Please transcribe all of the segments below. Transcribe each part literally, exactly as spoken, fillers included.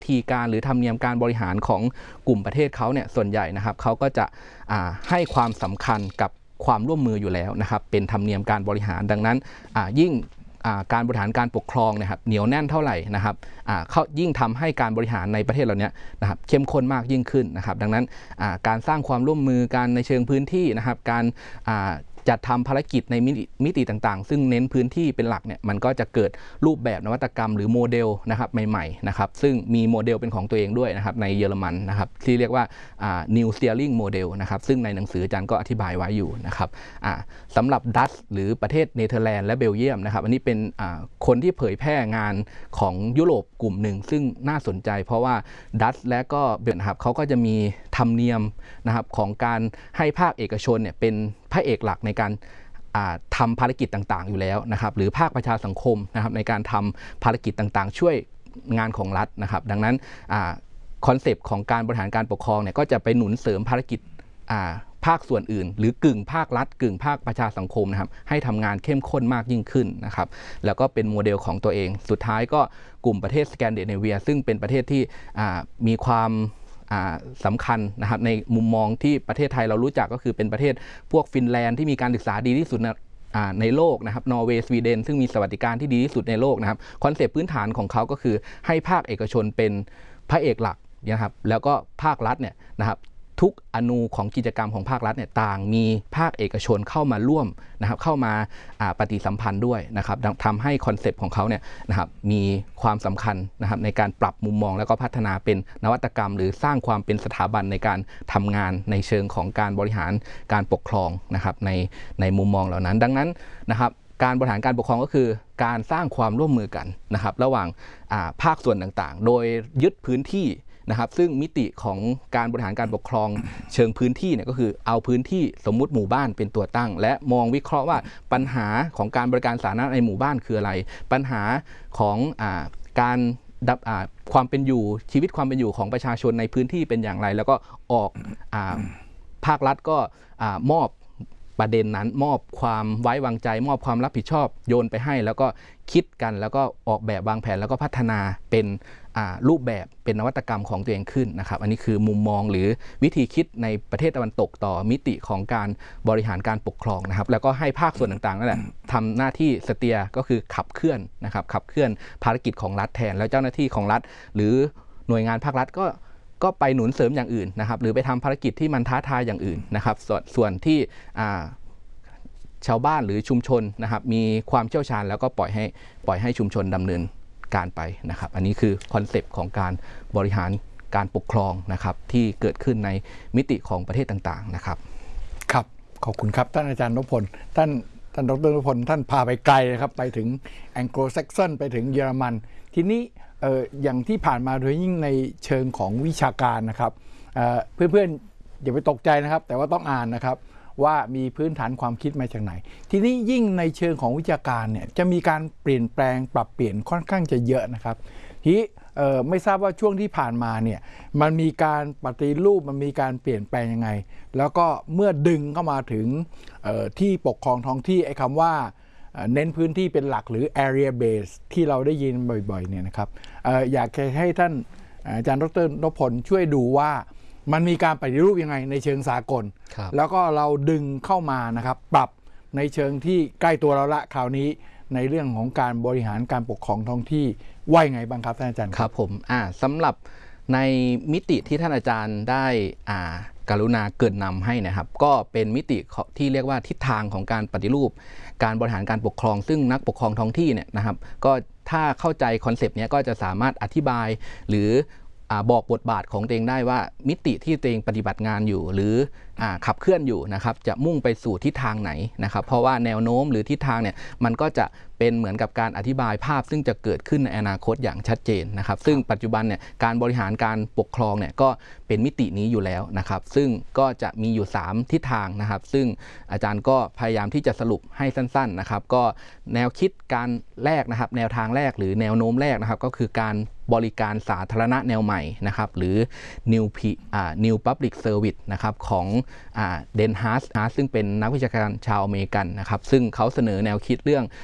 ธีการหรือธรรมเนียมการบริหารของกลุ่มประเทศเขาเนี่ยส่วนใหญ่นะครับเขาก็จะให้ความสำคัญกับความร่วมมืออยู่แล้วนะครับเป็นธรรมเนียมการบริหารดังนั้นยิ่งการบริหารการปกครองนะครับเหนียวแน่นเท่าไหร่นะครับเขายิ่งทำให้การบริหารในประเทศเราเนี้ยนะครับเข้มข้นมากยิ่งขึ้นนะครับดังนั้นการสร้างความร่วมมือกันในเชิงพื้นที่นะครับการจัดทำภารกิจในมิติต่างๆซึ่งเน้นพื้นที่เป็นหลักเนี่ยมันก็จะเกิดรูปแบบนวัตกรรมหรือโมเดลนะครับใหม่ๆนะครับซึ่งมีโมเดลเป็นของตัวเองด้วยนะครับในเยอรมันนะครับที่เรียกว่า New Steering Model นะครับซึ่งในหนังสืออาจารย์ก็อธิบายไว้อยู่นะครับสำหรับดัตช์หรือประเทศเนเธอร์แลนด์และเบลเยียมนะครับอันนี้เป็นคนที่เผยแพร่งานของยุโรปกลุ่มหนึ่งซึ่งน่าสนใจเพราะว่าดัตช์และก็เบลนะครับเขาก็จะมีธรรมเนียมนะครับของการให้ภาคเอกชนเนี่ยเป็นพระเอกหลักในการทำภารกิจต่างๆอยู่แล้วนะครับหรือภาคประชาสังคมนะครับในการทำภารกิจต่างๆช่วยงานของรัฐนะครับดังนั้นคอนเซปต์ของการบริหารการปกครองเนี่ยก็จะไปหนุนเสริมภารกิจภาคส่วนอื่นหรือกึ่งภาครัฐกึ่งภาคประชาสังคมนะครับให้ทำงานเข้มข้นมากยิ่งขึ้นนะครับแล้วก็เป็นโมเดลของตัวเองสุดท้ายก็กลุ่มประเทศสแกนดิเนเวียซึ่งเป็นประเทศที่มีความสำคัญนะครับในมุมมองที่ประเทศไทยเรารู้จักก็คือเป็นประเทศพวกฟินแลนด์ที่มีการศึกษาดีที่สุดในโลกนะครับนอร์เวย์สวีเดนซึ่งมีสวัสดิการที่ดีที่สุดในโลกนะครับคอนเซปต์พื้นฐานของเขาก็คือให้ภาคเอกชนเป็นพระเอกหลักนะครับแล้วก็ภาครัฐเนี่ยนะครับทุกอนูของกิจกรรมของภาครัฐเนี่ยต่างมีภาคเอกชนเข้ามาร่วมนะครับเข้ามาปฏิสัมพันธ์ด้วยนะครับทำให้คอนเซปต์ของเขาเนี่ยนะครับมีความสำคัญนะครับในการปรับมุมมองแล้วก็พัฒนาเป็นนวัตกรรมหรือสร้างความเป็นสถาบันในการทำงานในเชิงของการบริหารการปกครองนะครับในในมุมมองเหล่านั้นดังนั้นนะครับการบริหารการปกครองก็คือการสร้างความร่วมมือกันนะครับระหว่างภาคส่วนต่างๆโดยยึดพื้นที่นะครับซึ่งมิติของการบริหารการปกครองเชิงพื้นที่เนี่ยก็คือเอาพื้นที่สมมุติหมู่บ้านเป็นตัวตั้งและมองวิเคราะห์ว่าปัญหาของการบริการสาธารณะในหมู่บ้านคืออะไรปัญหาของอ่าการดับอ่าความเป็นอยู่ชีวิตความเป็นอยู่ของประชาชนในพื้นที่เป็นอย่างไรแล้วก็ออกอ่าภาครัฐก็อ่ามอบประเด็นนั้นมอบความไว้วางใจมอบความรับผิดชอบโยนไปให้แล้วก็คิดกันแล้วก็ออกแบบวางแผนแล้วก็พัฒนาเป็นรูปแบบเป็นนวัตกรรมของตัวเองขึ้นนะครับอันนี้คือมุมมองหรือวิธีคิดในประเทศตะวันตกต่อมิติของการบริหารการปกครองนะครับแล้วก็ให้ภาคส่วนต่างๆนั่นแหละทำหน้าที่สเตียร์ก็คือขับเคลื่อนนะครับขับเคลื่อนภารกิจของรัฐแทนแล้วเจ้าหน้าที่ของรัฐหรือหน่วยงานภาครัฐก็ก็ไปหนุนเสริมอย่างอื่นนะครับหรือไปทำภารกิจที่มันท้าทายอย่างอื่นนะครับส่วนส่วนที่ชาวบ้านหรือชุมชนนะครับมีความเชี่ยวชาญแล้วก็ปล่อยให้ปล่อยให้ชุมชนดำเนินการไปนะครับอันนี้คือคอนเซปต์ของการบริหารการปกครองนะครับที่เกิดขึ้นในมิติของประเทศต่างๆนะครับครับขอบคุณครับท่านอาจารย์นพพลท่านท่านดรนพพลท่านพาไปไกลนะครับไปถึงแองโกลแซกซอนไปถึงเยอรมันทีนี้เอ่ออย่างที่ผ่านมาโดยยิ่งในเชิงของวิชาการนะครับเอ่อเพื่อนๆอย่าไปตกใจนะครับแต่ว่าต้องอ่านนะครับว่ามีพื้นฐานความคิดมาจากไหนทีนี้ยิ่งในเชิงของวิชาการเนี่ยจะมีการเปลี่ยนแปลงปรับเปลี่ยนค่อนข้างจะเยอะนะครับทีเอ่อไม่ทราบว่าช่วงที่ผ่านมาเนี่ยมันมีการปฏิรูปมันมีการเปลี่ยนแปลงยังไงแล้วก็เมื่อดึงเข้ามาถึงที่ปกครองท้องที่ไอ้คำว่าเน้นพื้นที่เป็นหลักหรือ area base ที่เราได้ยินบ่อยๆเนี่ยนะครับ อ, อยากให้ท่านอาจารย์ดรนพพลช่วยดูว่ามันมีการปฏิรูปยังไงในเชิงสากลแล้วก็เราดึงเข้ามานะครับปรับในเชิงที่ใกล้ตัวเราละคราวนี้ในเรื่องของการบริหารการปกครองท้องที่ว่ายังไงบ้างครับท่านอาจารย์ครับผมอ่าสำหรับในมิติที่ท่านอาจารย์ได้อ่ากรุณาเกริ่นนำให้นะครับก็เป็นมิติที่เรียกว่าทิศทางของการปฏิรูปการบริหารการปกครองซึ่งนักปกครองท้องที่เนี่ยนะครับก็ถ้าเข้าใจคอนเซปต์นี้ก็จะสามารถอธิบายหรือบอกบทบาทของตัวเองได้ว่ามิติที่ตัวเองปฏิบัติงานอยู่หรือขับเคลื่อนอยู่นะครับจะมุ่งไปสู่ทิศทางไหนนะครับเพราะว่าแนวโน้มหรือทิศทางเนี่ยมันก็จะเป็นเหมือนกับการอธิบายภาพซึ่งจะเกิดขึ้นในอนาคตอย่างชัดเจนนะครับซึ่งปัจจุบันเนี่ยการบริหารการปกครองเนี่ยก็เป็นมิตินี้อยู่แล้วนะครับซึ่งก็จะมีอยู่สามทิศทางนะครับซึ่งอาจารย์ก็พยายามที่จะสรุปให้สั้นๆนะครับก็แนวคิดการแรกนะครับแนวทางแรกหรือแนวโน้มแรกนะครับก็คือการบริการสาธารณะแนวใหม่นะครับหรือ New New Public Service นะครับของเดนฮาร์สซึ่งเป็นนักวิชาการชาวอเมริกันนะครับซึ่งเขาเสนอแนวคิดเรื่องของ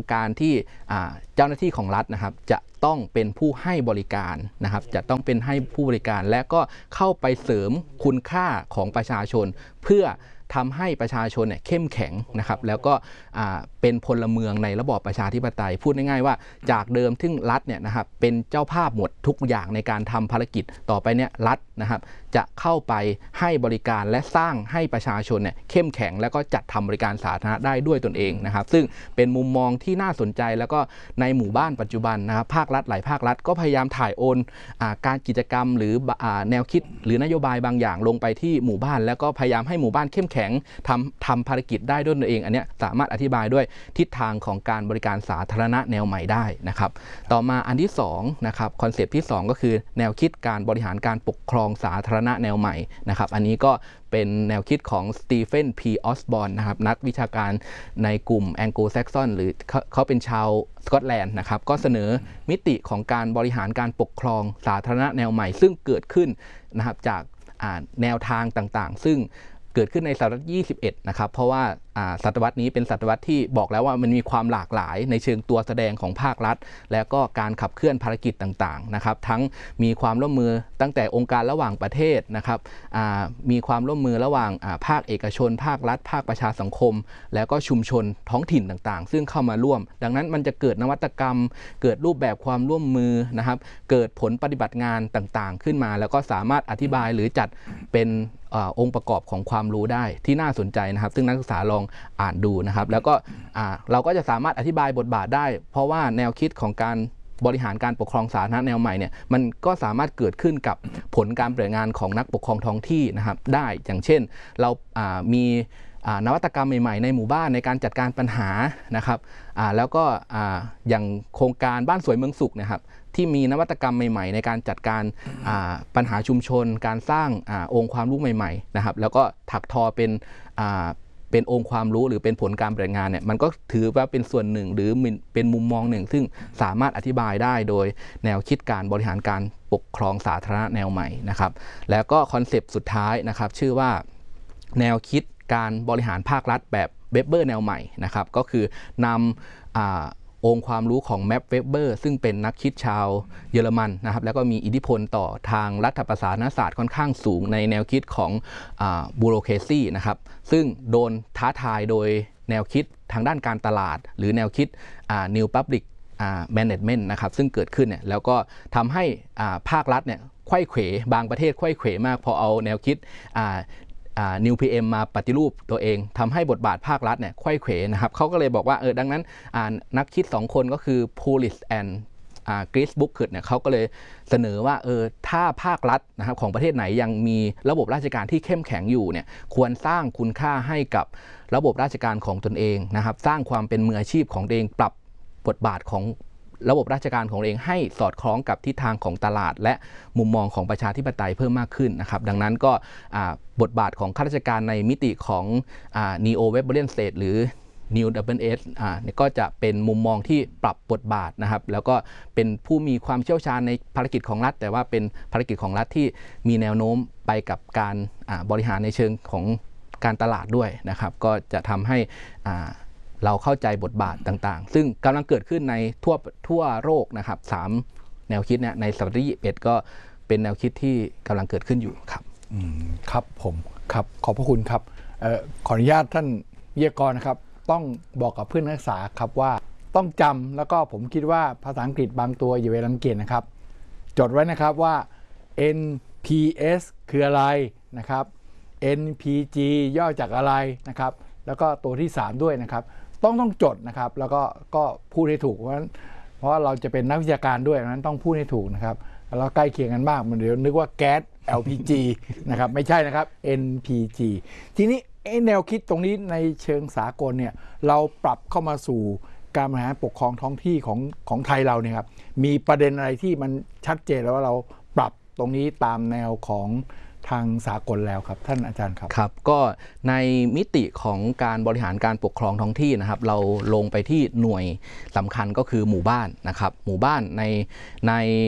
การที่เจ้าหน้าที่ของรัฐนะครับจะต้องเป็นผู้ให้บริการนะครับจะต้องเป็นให้ผู้บริการและก็เข้าไปเสริมคุณค่าของประชาชนเพื่อทำให้ประชาชนเนี่ยเข้มแข็งนะครับแล้วก็เป็นพลเมืองในระบอบประชาธิปไตยพูดง่ายๆว่าจากเดิมที่รัฐเนี่ยนะครับเป็นเจ้าภาพหมดทุกอย่างในการทำภารกิจต่อไปเนี่ยรัฐนะครับจะเข้าไปให้บริการและสร้างให้ประชาชนเนี่ยเข้มแข็งแล้วก็จัดทำบริการสาธารณะได้ด้วยตนเองนะครับซึ่งเป็นมุมมองที่น่าสนใจแล้วก็ในหมู่บ้านปัจจุบันนะครับภาครัฐหลายภาครัฐก็พยายามถ่ายโอนการกิจกรรมหรือแนวคิดหรือนโยบายบางอย่างลงไปที่หมู่บ้านแล้วก็พยายามให้หมู่บ้านเข้มแข็งทำทำภารกิจได้ด้วยตนเองอันนี้สามารถอธิบายด้วยทิศทางของการบริการสาธารณะแนวใหม่ได้นะครับต่อมาอันที่สองนะครับคอนเซปต์ที่สองก็คือแนวคิดการบริหารการปกครองสาธารณะแนวใหม่นะครับอันนี้ก็เป็นแนวคิดของสตีเฟน พี ออสบอร์นนะครับนักวิชาการในกลุ่มแองโกลแซกซอนหรือเขาเขาเป็นชาวสกอตแลนด์นะครับก็เสนอมิติของการบริหารการปกครองสาธารณะแนวใหม่ซึ่งเกิดขึ้นนะครับจากแนวทางต่างๆซึ่งเกิดขึ้นในศตวรรษที่ยี่สิบเอ็ดนะครับเพราะว่าศตวรรษนี้เป็นศตวรรษที่บอกแล้วว่ามันมีความหลากหลายในเชิงตัวแสดงของภาครัฐและก็การขับเคลื่อนภารกิจต่างๆนะครับทั้งมีความร่วมมือตั้งแต่องค์การระหว่างประเทศนะครับมีความร่วมมือระหว่างภาคเอกชนภาครัฐภาคประชาสังคมแล้วก็ชุมชนท้องถิ่นต่างๆซึ่งเข้ามาร่วมดังนั้นมันจะเกิดนวัตกรรมเกิดรูปแบบความร่วมมือนะครับเกิดผลปฏิบัติงานต่างๆขึ้นมาแล้วก็สามารถอธิบายหรือจัดเป็นองค์ประกอบของความรู้ได้ที่น่าสนใจนะครับซึ่งนักศึกษาลองอ่านดูนะครับแล้วก็เราก็จะสามารถอธิบายบทบาทได้เพราะว่าแนวคิดของการบริหารการปกครองสาธารณะแนวใหม่เนี่ยมันก็สามารถเกิดขึ้นกับผลการปฏิบัติงานของนักปกครองท้องที่นะครับได้อย่างเช่นเรามีนวัตกรรมใหม่ๆในหมู่บ้านในการจัดการปัญหานะครับแล้วก็อย่างโครงการบ้านสวยเมืองสุขนะครับที่มีนวัตกรรมใหม่ๆในการจัดการปัญหาชุมชนการสร้างองค์ความรู้ใหม่ๆนะครับแล้วก็ถักทอเป็นเป็นองค์ความรู้หรือเป็นผลการปฏิบัติงานเนี่ยมันก็ถือว่าเป็นส่วนหนึ่งหรือเป็นมุมมองหนึ่งซึ่งสามารถอธิบายได้โดยแนวคิดการบริหารการปกครองสาธารณะแนวใหม่นะครับแล้วก็คอนเซปต์สุดท้ายนะครับชื่อว่าแนวคิดการบริหารภาครัฐแบบเวบเบอร์แนวใหม่นะครับก็คือนำองค์ความรู้ของแมปเวบเบอร์ซึ่งเป็นนักคิดชาวเยอรมันนะครับแล้วก็มีอิทธิพลต่อทางรัฐประศาสนศาสตร์ค่อนข้างสูงในแนวคิดของบูโรเคซีนะครับซึ่งโดนท้าทายโดยแนวคิดทางด้านการตลาดหรือแนวคิด New Public Management นะครับซึ่งเกิดขึ้นเนี่ยแล้วก็ทำให้ภาครัฐเนี่ยไขว้เขวบางประเทศไขว้เขวมากพอเอาแนวคิดนิว พี เอ็ม มาปฏิรูปตัวเองทำให้บทบาทภาครัฐเนี่ยไขว้เขวนะครับเขาก็เลยบอกว่าเออดังนั้นนักคิดสองคนก็คือ Pulis and กรีซบุ๊กขึ้นเนี่ยเขาก็เลยเสนอว่าเออถ้าภาครัฐนะครับของประเทศไหนยังมีระบบราชการที่เข้มแข็งอยู่เนี่ยควรสร้างคุณค่าให้กับระบบราชการของตนเองนะครับสร้างความเป็นมืออาชีพของตัวเองปรับบทบาทของระบบราชการของตัวเองให้สอดคล้องกับทิศทางของตลาดและมุมมองของประชาธิปไตยเพิ่มมากขึ้นนะครับดังนั้นก็บทบาทของข้าราชการในมิติของ Neo Weberian State หรือ New ดับเบิลยู เอส อ่าก็จะเป็นมุมมองที่ปรับบทบาทนะครับแล้วก็เป็นผู้มีความเชี่ยวชาญในภารกิจของรัฐแต่ว่าเป็นภารกิจของรัฐที่มีแนวโน้มไปกับการบริหารในเชิงของการตลาดด้วยนะครับก็จะทำให้เราเข้าใจบทบาทต่างๆซึ่งกำลังเกิดขึ้นในทั่วทั่วโลกนะครับสามแนวคิดเนี่ยในศตวรรษที่ยี่สิบเอ็ดก็เป็นแนวคิดที่กำลังเกิดขึ้นอยู่ครับอืมครับผมครับขอบพระคุณครับเอ่อขออนุญาตท่านวิทยากรนะครับต้องบอกกับเพื่อนนักศึกษาครับว่าต้องจำแล้วก็ผมคิดว่าภาษาอังกฤษบางตัวอย่าไปรังเกียจนะครับจดไว้นะครับว่า เอ็น พี เอส คืออะไรนะครับ เอ็น พี จี ย่อจากอะไรนะครับแล้วก็ตัวที่สามด้วยนะครับต้องต้องจดนะครับแล้วก็ก็พูดให้ถูกเพราะเพราะว่าเราจะเป็นนักวิชาการด้วยนั้นต้องพูดให้ถูกนะครับแล้วใกล้เคียงกันมากมันเดี๋ยวนึกว่าแก๊ส แอล พี จี นะครับไม่ใช่นะครับ เอ็น พี จี ทีนี้แนวคิดตรงนี้ในเชิงสากลเนี่ยเราปรับเข้ามาสู่การบริหารปกครองท้องที่ของของไทยเราเนี่ยครับมีประเด็นอะไรที่มันชัดเจนแล้วว่าเราปรับตรงนี้ตามแนวของทางสากลแล้วครับท่านอาจารย์ครับครับก็ในมิติของการบริหารการปกครองท้องที่นะครับเราลงไปที่หน่วยสำคัญก็คือหมู่บ้านนะครับหมู่บ้านในใน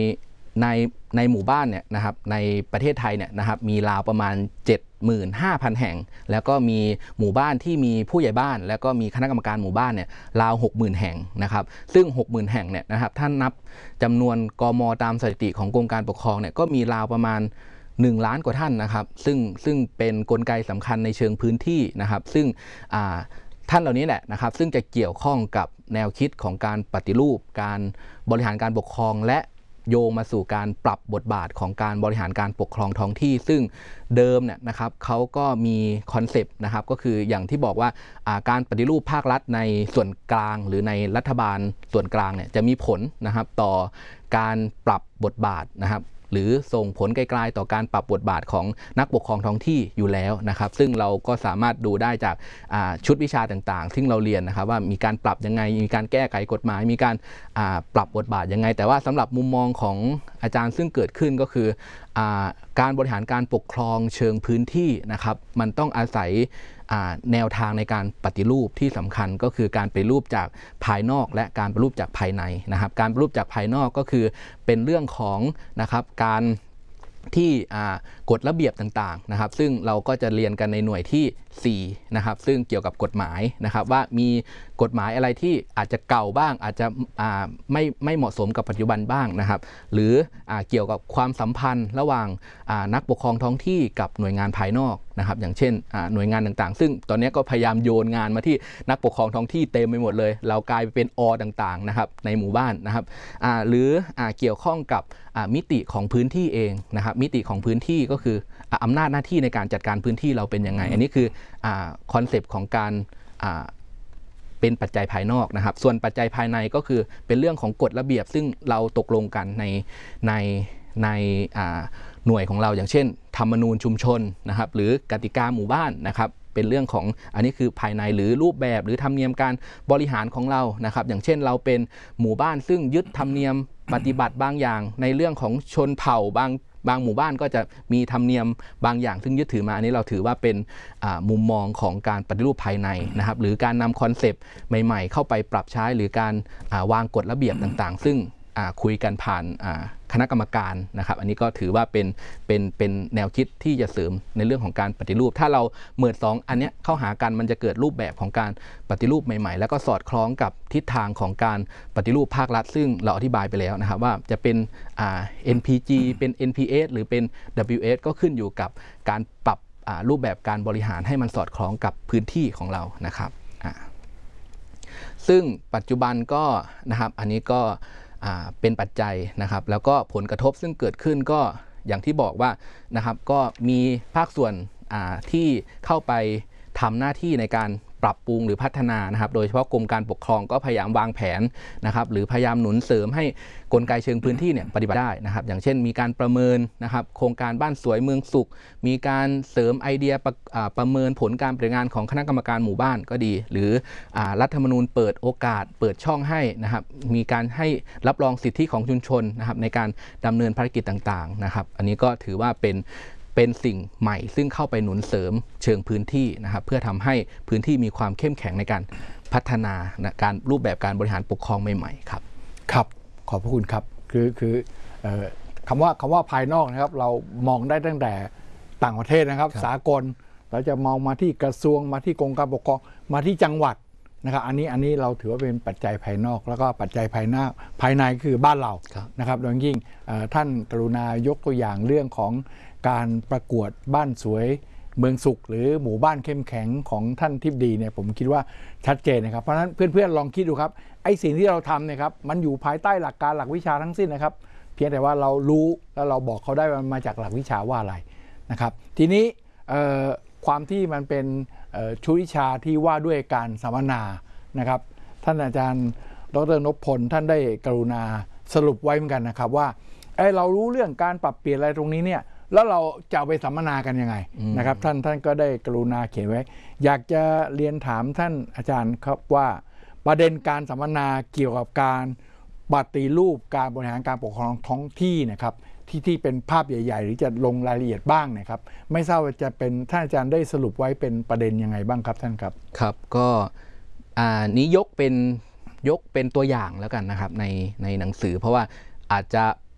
ในในหมู่บ้านเนี่ยนะครับในประเทศไทยเนี่ยนะครับมีราวประมาณ เจ็ดหมื่นห้าพัน แห่งแล้วก็มีหมู่บ้านที่มีผู้ใหญ่บ้านแล้วก็มีคณะกรรมการหมู่บ้านเนี่ยราว หกหมื่น แห่งนะครับซึ่ง หกหมื่น แห่งเนี่ยนะครับท่านนับจำนวนกม.ตามสถิติของกรมการปกครองเนี่ยก็มีราวประมาณหนึ่งล้านกว่าท่านนะครับซึ่งซึ่งเป็นกลไกสำคัญในเชิงพื้นที่นะครับซึ่งท่านเหล่านี้แหละนะครับซึ่งจะเกี่ยวข้องกับแนวคิดของการปฏิรูปการบริหารการปกครองและโยงมาสู่การปรับบทบาทของการบริหารการปกครองท้องที่ซึ่งเดิมเนี่ยนะครับเขาก็มีคอนเซปต์นะครับก็คืออย่างที่บอกว่าการปฏิรูปภาครัฐในส่วนกลางหรือในรัฐบาลส่วนกลางเนี่ยจะมีผลนะครับต่อการปรับบทบาทนะครับหรือส่งผลไกลๆต่อการปรับบทบาทของนักปกครองท้องที่อยู่แล้วนะครับซึ่งเราก็สามารถดูได้จากชุดวิชาต่างๆซึ่งเราเรียนนะครับว่ามีการปรับยังไงมีการแก้ไขกฎหมายมีการปรับบทบาทยังไงแต่ว่าสำหรับมุมมองของอาจารย์ซึ่งเกิดขึ้นก็คือการบริหารการปกครองเชิงพื้นที่นะครับมันต้องอาศัยแนวทางในการปฏิรูปที่สำคัญก็คือการปฏิรูปจากภายนอกและการปฏิรูปจากภายในนะครับการปฏิรูปจากภายนอกก็คือเป็นเรื่องของนะครับการที่กฎระเบียบต่างๆนะครับซึ่งเราก็จะเรียนกันในหน่วยที่สี่นะครับซึ่งเกี่ยวกับกฎหมายนะครับว่ามีกฎหมายอะไรที่อาจจะเก่าบ้างอาจจะไม่ไม่เหมาะสมกับปัจจุบันบ้างนะครับหรือเกี่ยวกับความสัมพันธ์ระหว่างนักปกครองท้องที่กับหน่วยงานภายนอกนะครับอย่างเช่นหน่วยงานต่างๆซึ่งตอนนี้ก็พยายามโยนงานมาที่นักปกครองท้องที่เต็มไปหมดเลยเรากลายไปเป็นอต่างๆนะครับในหมู่บ้านนะครับหรือเกี่ยวข้องกับมิติของพื้นที่เองนะครับมิติของพื้นที่ก็คืออำนาจหน้าที่ในการจัดการพื้นที่เราเป็นยังไงอันนี้คือคอนเซปต์ของการเป็นปัจจัยภายนอกนะครับส่วนปัจจัยภายในก็คือเป็นเรื่องของกฎระเบียบซึ่งเราตกลงกันในในในหน่วยของเราอย่างเช่นธรรมนูญชุมชนนะครับหรือกติกาหมู่บ้านนะครับเป็นเรื่องของอันนี้คือภายในหรือรูปแบบหรือธรรมเนียมการบริหารของเรานะครับอย่างเช่นเราเป็นหมู่บ้านซึ่งยึดธรรมเนียมปฏิบัติบางอย่างในเรื่องของชนเผ่าบางบางหมู่บ้านก็จะมีธรรมเนียมบางอย่างซึ่งยึดถือมาอันนี้เราถือว่าเป็นมุมมองของการปฏิรูปภายในนะครับหรือการนำคอนเซปต์ใหม่ๆเข้าไปปรับใช้หรือการวางกฎระเบียบต่างๆซึ่งคุยกันผ่านคณะกรรมการนะครับอันนี้ก็ถือว่าเป็นเป็นเป็นแนวคิดที่จะเสริมในเรื่องของการปฏิรูปถ้าเราเมิดสองอันนี้เข้าหากันมันจะเกิดรูปแบบของการปฏิรูปใหม่ๆแล้วก็สอดคล้องกับทิศทางของการปฏิรูปภาครัฐซึ่งเราอธิบายไปแล้วนะครับว่าจะเป็น เอ็น พี จี เป็น เอ็น พี เอส หรือเป็น ดับเบิลยู เอส ก็ขึ้นอยู่กับการปรับรูปแบบการบริหารให้มันสอดคล้องกับพื้นที่ของเรานะครับซึ่งปัจจุบันก็นะครับอันนี้ก็เป็นปัจจัยนะครับแล้วก็ผลกระทบซึ่งเกิดขึ้นก็อย่างที่บอกว่านะครับก็มีภาคส่วนที่เข้าไปทำหน้าที่ในการปรับปรุงหรือพัฒนานะครับโดยเฉพาะกรมการปกครองก็พยายามวางแผนนะครับหรือพยายามหนุนเสริมให้กลไกเชิงพื้นที่เนี่ยปฏิบัติได้นะครับอย่างเช่นมีการประเมินนะครับโครงการบ้านสวยเมืองสุขมีการเสริมไอเดียประ, ประเมินผลการปฏิบัติงานของคณะกรรมการหมู่บ้านก็ดีหรือรัฐธรรมนูญเปิดโอกาสเปิดช่องให้นะครับมีการให้รับรองสิทธิของชุมชนนะครับในการดำเนินภารกิจต่างๆนะครับอันนี้ก็ถือว่าเป็นเป็นสิ่งใหม่ซึ่งเข้าไปหนุนเสริมเชิงพื้นที่นะครับเพื่อทำให้พื้นที่มีความเข้มแข็งในการพัฒนาการรูปแบบการบริหารปกครองใหม่ๆครับครับขอบพระคุณครับคือคือเอ่อคำว่าคำว่าภายนอกนะครับเรามองได้ตั้งแต่ต่างประเทศนะครับสากลเราจะมองมาที่กระทรวงมาที่กรมการปกครองมาที่จังหวัดนะครับอันนี้อันนี้เราถือว่าเป็นปัจจัยภายนอกแล้วก็ปัจจัยภายหน้าภายในคือบ้านเรานะครับโดยยิ่งท่านกรุณายกตัวอย่างเรื่องของการประกวดบ้านสวยเมืองสุขหรือหมู่บ้านเข้มแข็งของท่านทิพดีเนี่ยผมคิดว่าชัดเจนนะครับเพราะฉะนั้นเพื่อนๆลองคิดดูครับไอ้สิ่งที่เราทำเนี่ยครับมันอยู่ภายใต้หลักการหลักวิชาทั้งสิ้นนะครับเพียงแต่ว่าเรารู้แล้วเราบอกเขาได้ว่ามันมาจากหลักวิชาว่าอะไรนะครับทีนี้ความที่มันเป็นชุดวิชาที่ว่าด้วยการสัมมนานะครับท่านอาจารย์ดร.นพพลท่านได้กรุณาสรุปไว้เหมือนกันนะครับว่าเอ้เรารู้เรื่องการปรับเปลี่ยนอะไรตรงนี้เนี่ยแล้วเราจะเอาไปสัมมนากันยังไงนะครับท่านท่านก็ได้กรุณาเขียนไว้อยากจะเรียนถามท่านอาจารย์ครับว่าประเด็นการสัมมนาเกี่ยวกับการปฏิรูปการบริหารการปกครองท้องที่นะครับที่ที่เป็นภาพใหญ่ๆหรือจะลงรายละเอียดบ้างนะครับไม่ทราบว่าจะเป็นท่านอาจารย์ได้สรุปไว้เป็นประเด็นยังไงบ้างครับท่านครับครับก็อ่านี้ยกเป็นยกเป็นตัวอย่างแล้วกันนะครับในในหนังสือเพราะว่าอาจจะ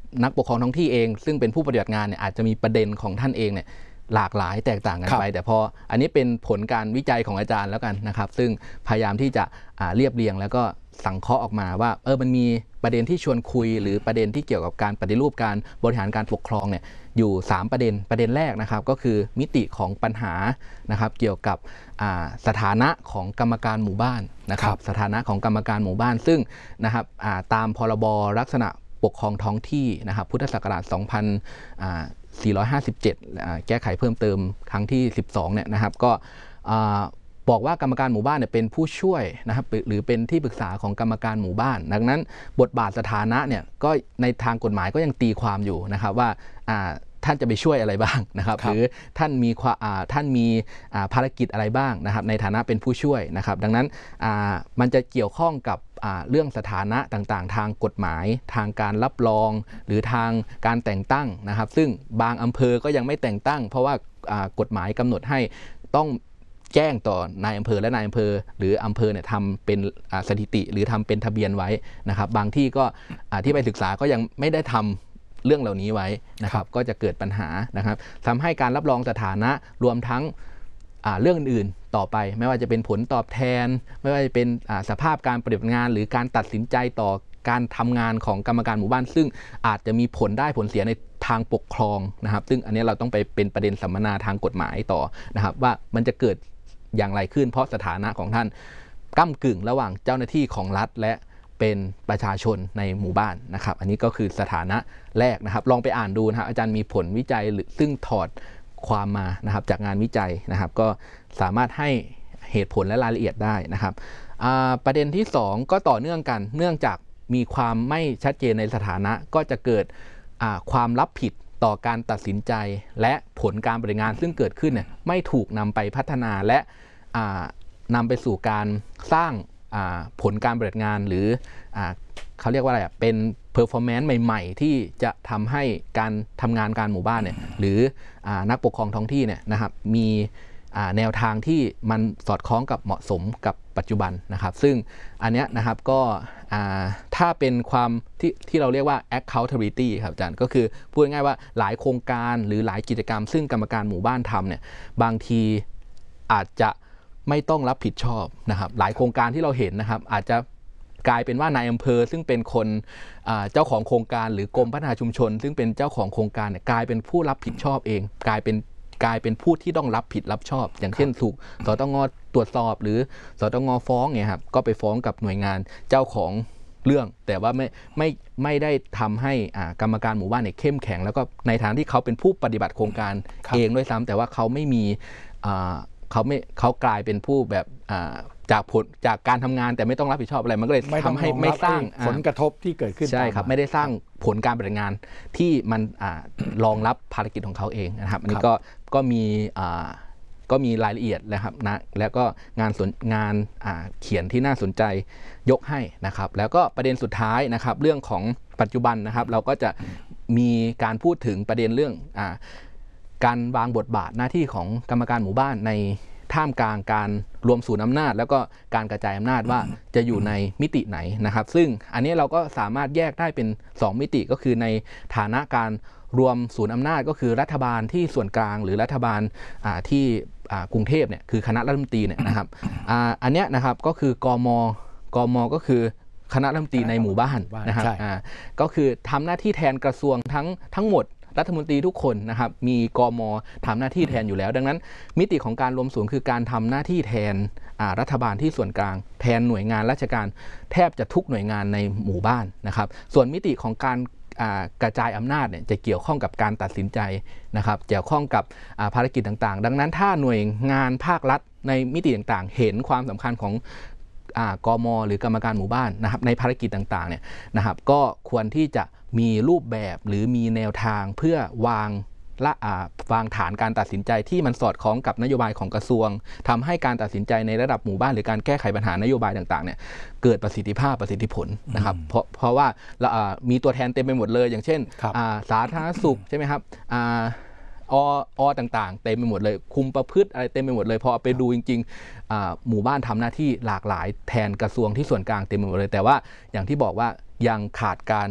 นักปกครองท้องที่เองซึ่งเป็นผู้ปฏิบัติงานเนี่ยอาจจะมีประเด็นของท่านเองเนี่ยหลากหลายแตกต่างกันไปแต่พออันนี้เป็นผลการวิจัยของอาจารย์แล้วกันนะครับซึ่งพยายามที่จะเรียบเรียงแล้วก็สังเคราะห์ออกมาว่าเออมันมีประเด็นที่ชวนคุยหรือประเด็นที่เกี่ยวกับการปฏิรูปการบริหารการปกครองเนี่ยอยู่สามประเด็นประเด็นแรกนะครับก็คือมิติของปัญหานะครับเกี่ยวกับสถานะของกรรมการหมู่บ้านนะครับสถานะของกรรมการหมู่บ้านซึ่งนะครับตามพรบลักษณะปกครองท้องที่นะครับพุทธศักราชสองพันสี่ร้อยห้าสิบเจ็ดแก้ไขเพิ่มเติมครั้งที่สิบสองเนี่ยนะครับก็บอกว่ากรรมการหมู่บ้านเนี่ยเป็นผู้ช่วยนะครับหรือเป็นที่ปรึกษาของกรรมการหมู่บ้านดังนั้นบทบาทสถานะเนี่ยก็ในทางกฎหมายก็ยังตีความอยู่นะครับว่าท่านจะไปช่วยอะไรบ้างนะครับหรือท่านมีท่านมีภารกิจอะไรบ้างนะครับในฐานะเป็นผู้ช่วยนะครับดังนั้นมันจะเกี่ยวข้องกับเรื่องสถานะต่างๆทางกฎหมายทางการรับรองหรือทางการแต่งตั้งนะครับซึ่งบางอำเภอก็ยังไม่แต่งตั้งเพราะว่ากฎหมายกำหนดให้ต้องแจ้งต่อนายอำเภอและนายอำเภอหรืออำเภอเนี่ยทำเป็นสถิติหรือทำเป็นทะเบียนไว้นะครับบางที่ก็ที่ไปศึกษาก็ยังไม่ได้ทำเรื่องเหล่านี้ไว้นะครับก็จะเกิดปัญหานะครับทำให้การรับรองสถานะรวมทั้งเรื่องอื่นๆต่อไปไม่ว่าจะเป็นผลตอบแทนไม่ว่าจะเป็นสภาพการปฏิบัติงานหรือการตัดสินใจต่อการทำงานของกรรมการหมู่บ้านซึ่งอาจจะมีผลได้ผลเสียในทางปกครองนะครับซึ่งอันนี้เราต้องไปเป็นประเด็นสัมมนาทางกฎหมายต่อนะครับว่ามันจะเกิดอย่างไรขึ้นเพราะสถานะของท่านก้ำกึ่งระหว่างเจ้าหน้าที่ของรัฐและเป็นประชาชนในหมู่บ้านนะครับอันนี้ก็คือสถานะแรกนะครับลองไปอ่านดูนะครับอาจารย์มีผลวิจัยหรือซึ่งถอดความมานะครับจากงานวิจัยนะครับก็สามารถให้เหตุผลและรายละเอียดได้นะครับประเด็นที่สองก็ต่อเนื่องกันเนื่องจากมีความไม่ชัดเจนในสถานะก็จะเกิดความรับผิดต่อการตัดสินใจและผลการบริหารงานซึ่งเกิดขึ้นเนี่ยไม่ถูกนำไปพัฒนาและนำไปสู่การสร้างผลการบริหารงานหรือเขาเรียกว่าอะไรเป็น performance ใหม่ๆที่จะทำให้การทำงานการหมู่บ้านเนี่ยหรือนักปกครองท้องที่เนี่ยนะครับมีแนวทางที่มันสอดคล้องกับเหมาะสมกับปัจจุบันนะครับซึ่งอันเนี้ยนะครับก็ถ้าเป็นความที่ที่เราเรียกว่า accountability ครับอาจารย์ก็คือพูดง่ายๆว่าหลายโครงการหรือหลายกิจกรรมซึ่งกรรมการหมู่บ้านทำเนี่ยบางทีอาจจะไม่ต้องรับผิดชอบนะครับหลายโครงการที่เราเห็นนะครับอาจจะกลายเป็นว่านายอำเภอซึ่งเป็นคนเจ้าของโครงการหรือกรมพัฒนาชุมชนซึ่งเป็นเจ้าของโครงการเนี่ยกลายเป็นผู้รับผิดชอบเองกลายเป็นกลายเป็นผู้ที่ต้องรับผิดรับชอบอย่างเช่นถูกสตง.ตรวจสอบหรือสตง.ฟ้องเนี่ยครับก็ไปฟ้องกับหน่วยงานเจ้าของเรื่องแต่ว่าไม่ไม่ไม่ได้ทำให้กรรมการหมู่บ้านเนี่ยเข้มแข็งแล้วก็ในทางที่เขาเป็นผู้ปฏิบัติโครงการเองด้วยซ้ำแต่ว่าเขาไม่มีเขาไม่เขากลายเป็นผู้แบบจากผลจากการทำงานแต่ไม่ต้องรับผิดชอบอะไรมันก็เลยทำให้ไม่สร้างผลกระทบที่เกิดขึ้นใช่ครับไม่ได้สร้างผลการปฏิบัติงานที่มันรองรับภารกิจของเขาเองนะครับอันนี้ก็ก็มีก็มีรายละเอียดนะครับนะแล้วก็งานงานเขียนที่น่าสนใจยกให้นะครับแล้วก็ประเด็นสุดท้ายนะครับเรื่องของปัจจุบันนะครับเราก็จะมีการพูดถึงประเด็นเรื่องการวางบทบาทหน้าที่ของกรรมการหมู่บ้านในท่ามกลางการรวมศูนย์อำนาจแล้วก็การกระจายอำนาจว่าจะอยู่ในมิติไหนนะครับซึ่งอันนี้เราก็สามารถแยกได้เป็นสองมิติก็คือในฐานะการรวมศูนย์อำนาจก็คือรัฐบาลที่ส่วนกลางหรือรัฐบาลที่กรุงเทพเนี่ยคือคณะรัฐมนตรีเนี่ยนะครับอันนี้นะครับก็คือกม.กม.ก็คือคณะรัฐมนตรีในหมู่บ้านนะครับก็คือทำหน้าที่แทนกระทรวงทั้งทั้งหมดรัฐมนตรีทุกคนนะครับมีกม.ทำหน้าที่แทนอยู่แล้วดังนั้นมิติของการรวมศูนย์คือการทำหน้าที่แทนรัฐบาลที่ส่วนกลางแทนหน่วยงานราชการแทบจะทุกหน่วยงานในหมู่บ้านนะครับส่วนมิติของการกระจายอำนาจเนี่ยจะเกี่ยวข้องกับการตัดสินใจนะครับเกี่ยวข้องกับภารกิจต่างๆดังนั้นถ้าหน่วยงานภาครัฐในมิติต่างๆเห็นความสำคัญของกม.หรือกรรมการหมู่บ้านนะครับในภารกิจต่างๆเนี่ยนะครับก็ควรที่จะมีรูปแบบหรือมีแนวทางเพื่อวางละวางฐานการตัดสินใจที่มันสอดคล้องกับนโยบายของกระทรวงทำให้การตัดสินใจในระดับหมู่บ้านหรือการแก้ไขปัญหานโยบายต่างๆเนี่ยเกิดประสิทธิภาพประสิทธิผลนะครับเพราะเพราะว่ามีตัวแทนเต็มไปหมดเลยอย่างเช่นสาธารณสุขใช่ไหมครับออต่างๆเต็มไปหมดเลยคุมประพฤติอะไรเต็มไปหมดเลยพอไปดูจริงๆหมู่บ้านทำหน้าที่หลากหลายแทนกระทรวงที่ส่วนกลางเต็มไปหมดเลยแต่ว่าอย่างที่บอกว่ายังขาดการ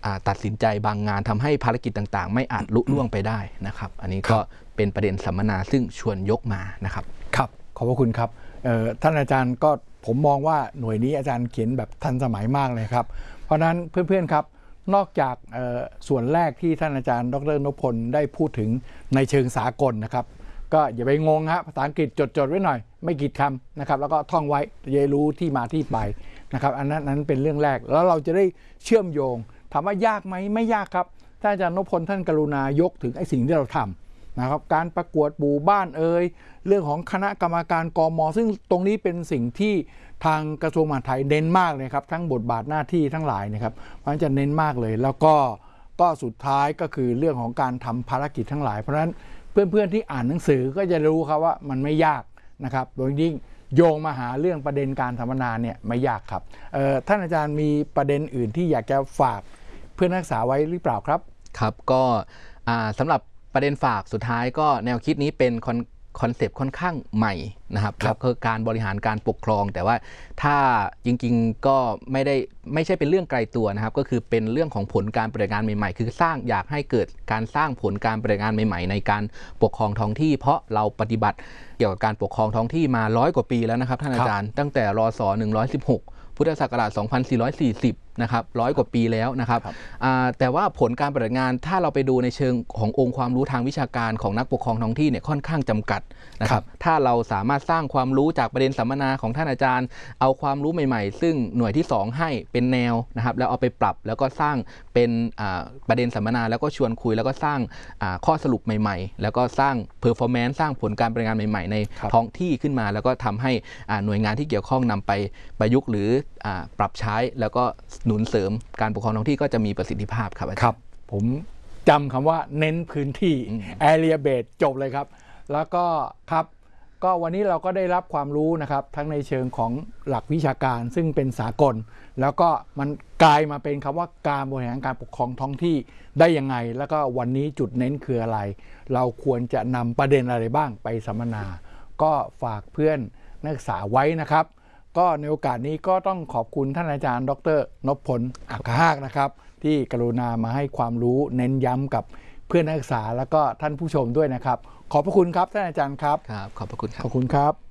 ตัดสินใจบางงานทำให้ภารกิจต่างๆไม่อาจลุล่วงไปได้นะครับอันนี้ก็เป็นประเด็นสัมมนาซึ่งชวนยกมานะครับครับขอบพระคุณครับท่านอาจารย์ก็ผมมองว่าหน่วยนี้อาจารย์เขียนแบบทันสมัยมากเลยครับเพราะฉะนั้นเพื่อนๆครับนอกจากส่วนแรกที่ท่านอาจารย์ดร.นพพลได้พูดถึงในเชิงสากลนะครับก็อย่าไปงงฮะภาษาอังกฤษจดๆไว้หน่อยไม่กี่คำนะครับแล้วก็ท่องไว้จะได้รู้ที่มาที่ไปนะครับอันนั้นนั้นเป็นเรื่องแรกแล้วเราจะได้เชื่อมโยงถามว่ายากไหมไม่ยากครับท่านอาจารย์นพพลท่านกรุณายกถึงไอ้สิ่งที่เราทำนะครับการประกวดหมู่บ้านเอ่ยเรื่องของคณะกรรมการกม.ซึ่งตรงนี้เป็นสิ่งที่ทางกระทรวงมหาดไทยเน้นมากเลยครับทั้งบทบาทหน้าที่ทั้งหลายนะครับมันจะเน้นมากเลยแล้วก็ก็สุดท้ายก็คือเรื่องของการทำภารกิจทั้งหลายเพราะฉะนั้นเพื่อนๆที่อ่านหนังสือก็จะรู้ครับว่ามันไม่ยากนะครับโดยยิ่งโยงมาหาเรื่องประเด็นการสัมมนาเนี่ยไม่ยากครับท่านอาจารย์มีประเด็นอื่นที่อยากจะฝากเพื่อนนักศึกษาไว้หรือเปล่าครับครับก็สำหรับประเด็นฝากสุดท้ายก็แนวคิดนี้เป็นคอนเซปต์ค่อนข้างใหม่นะครับแล้วก็การบริหารการปกครองแต่ว่าถ้าจริงๆก็ไม่ได้ไม่ใช่เป็นเรื่องไกลตัวนะครับก็คือเป็นเรื่องของผลการปฏิบัติงานใหม่ๆคือสร้างอยากให้เกิดการสร้างผลการปฏิบัติงานใหม่ๆในการปกครองท้องที่เพราะเราปฏิบัติเกี่ยวกับการปกครองท้องที่มาร้อยกว่าปีแล้วนะครับท่านอาจารย์ตั้งแต่รศหนึ่งร้อยสิบหกพุทธศักราชสองพันสี่ร้อยสี่สิบนะครับร้อยกว่าปีแล้วนะครับแต่ว่าผลการปฏิบัติงานถ้าเราไปดูในเชิงขององค์ความรู้ทางวิชาการของนักปกครองท้องที่เนี่ยค่อนข้างจำกัดนะครับถ้าเราสามารถสร้างความรู้จากประเด็นสัมมนาของท่านอาจารย์เอาความรู้ใหม่ๆซึ่งหน่วยที่สองให้เป็นแนวนะครับแล้วเอาไปปรับแล้วก็สร้างเป็นประเด็นสัมมนาแล้วก็ชวนคุยแล้วก็สร้างข้อสรุปใหม่ๆแล้วก็สร้าง performance สร้างผลการปฏิบัติงานใหม่ๆในท้องที่ขึ้นมาแล้วก็ทำให้หน่วยงานที่เกี่ยวข้องนำไปประยุกต์หรือปรับใช้แล้วก็หนุนเสริมการปกครองท้องที่ก็จะมีประสิทธิภาพครับครับผมจำคำว่าเน้นพื้นที่ area based จบเลยครับแล้วก็ครับก็วันนี้เราก็ได้รับความรู้นะครับทั้งในเชิงของหลักวิชาการซึ่งเป็นสากลแล้วก็มันกลายมาเป็นคำว่าการบริหารการปกครองท้องที่ได้ยังไงแล้วก็วันนี้จุดเน้นคืออะไรเราควรจะนำประเด็นอะไรบ้างไปสัมมนาก็ฝากเพื่อนนักศึกษาไว้นะครับก็ในโอกาสนี้ก็ต้องขอบคุณท่านอาจารย์ดร.นพพล อัครหากนะครับที่กรุณามาให้ความรู้เน้นย้ำกับเพื่อนนักศึกษาแล้วก็ท่านผู้ชมด้วยนะครับขอบพระคุณครับท่านอาจารย์ครับครับขอบพระคุณครับขอบคุณครับ